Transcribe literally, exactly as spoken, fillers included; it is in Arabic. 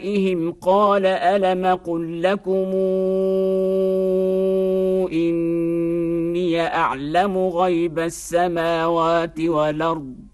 إِهِمْ قَالَ أَلَمْ أَقُل لَّكُمْ إِنِّي أَعْلَمُ غَيْبَ السَّمَاوَاتِ وَالْأَرْضِ